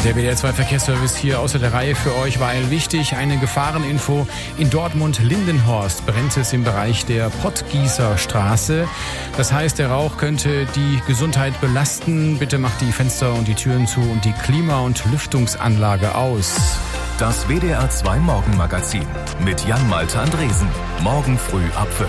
Der WDR 2 Verkehrsservice hier außer der Reihe für euch, weil wichtig, eine Gefahreninfo. In Dortmund-Lindenhorst brennt es im Bereich der Pottgießerstraße. Das heißt, der Rauch könnte die Gesundheit belasten. Bitte macht die Fenster und die Türen zu und die Klima- und Lüftungsanlage aus. Das WDR 2 Morgenmagazin mit Jan-Malte Andresen. Morgen früh ab 5.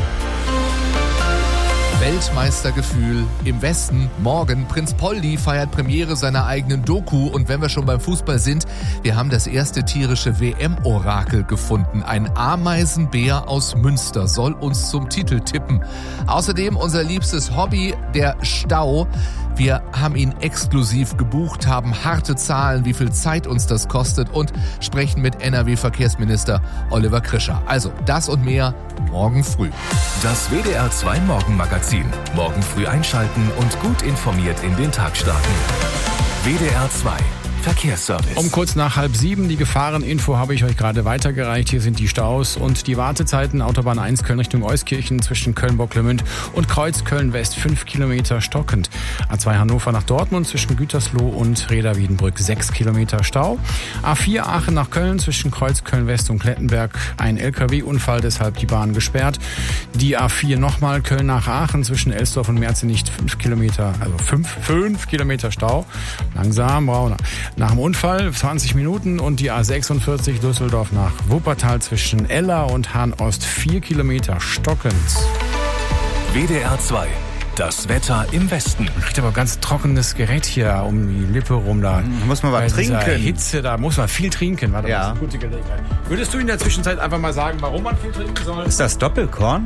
Weltmeistergefühl im Westen. Morgen, Prinz Poldi feiert Premiere seiner eigenen Doku. Und wenn wir schon beim Fußball sind, wir haben das erste tierische WM-Orakel gefunden. Ein Ameisenbär aus Münster soll uns zum Titel tippen. Außerdem unser liebstes Hobby, der Stau. Wir haben ihn exklusiv gebucht, haben harte Zahlen, wie viel Zeit uns das kostet und sprechen mit NRW-Verkehrsminister Oliver Krischer. Also das und mehr morgen früh. Das WDR 2 Morgenmagazin. Morgen früh einschalten und gut informiert in den Tag starten. WDR 2 Verkehrsservice. Um kurz nach 6:30 die Gefahreninfo habe ich euch gerade weitergereicht. Hier sind die Staus und die Wartezeiten. Autobahn 1 Köln Richtung Euskirchen zwischen Köln-Bocklemünd und Kreuz Köln-West 5 Kilometer stockend. A2 Hannover nach Dortmund zwischen Gütersloh und Reda-Wiedenbrück 6 Kilometer Stau. A4 Aachen nach Köln zwischen Kreuz Köln-West und Klettenberg ein LKW-Unfall, deshalb die Bahn gesperrt. Die A4 nochmal Köln nach Aachen zwischen Elsdorf und Merzenicht 5 Kilometer, also 5 Kilometer Stau. Langsam, Brauner. Nach dem Unfall 20 Minuten und die A46 Düsseldorf nach Wuppertal zwischen Eller und Hahn-Ost 4 Kilometer stockend. WDR 2. Das Wetter im Westen. Man kriegt aber ganz trockenes Gerät hier um die Lippe rum. Da muss man was trinken. Hitze, da muss man viel trinken. War ja. Eine gute Gelegenheit. Würdest du in der Zwischenzeit einfach mal sagen, warum man viel trinken soll? Ist das Doppelkorn?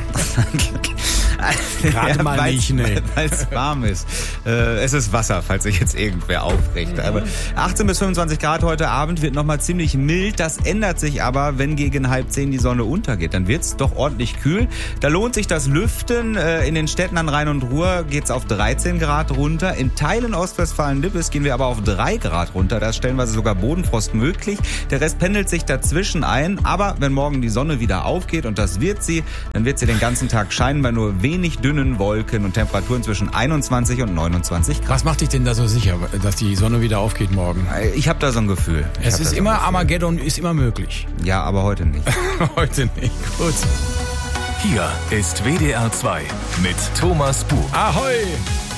Gerade mal nicht, ne. Weil es warm ist. Es ist Wasser, falls sich jetzt irgendwer aufregt. Aber 18 bis 25 Grad heute Abend wird nochmal ziemlich mild. Das ändert sich aber, wenn gegen 9:30 die Sonne untergeht. Dann wird's doch ordentlich kühl. Da lohnt sich das Lüften. In den Städten an Rhein und Ruhr geht's auf 13 Grad runter. In Teilen Ostwestfalen-Lippes gehen wir aber auf 3 Grad runter. Da ist stellenweise sogar Bodenfrost möglich. Der Rest pendelt sich dazwischen ein. Aber wenn morgen die Sonne wieder aufgeht, und das wird sie, dann wird sie den ganzen Tag scheinen bei nur wenig dünnen Wolken und Temperaturen zwischen 21 und 29 Grad. Was macht dich denn da so sicher, dass die Sonne wieder aufgeht morgen? Ich habe da so ein Gefühl. Es ist immer, Armageddon ist immer möglich. Ja, aber heute nicht. Heute nicht. Gut. Hier ist WDR 2 mit Thomas Buch. Ahoi!